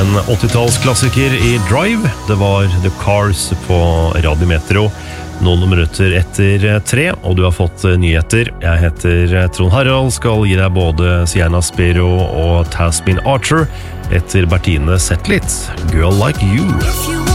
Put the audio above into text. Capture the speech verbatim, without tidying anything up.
En åttitallsklassiker i Drive. Det var The Cars på Radio Metro. Noen minutter etter tre, og du har fått nyheter. Jeg heter Trond Harald, skal gi deg både Sienna Spiro og Tasmin Archer etter Bertine Zetlitz, Girl Like You.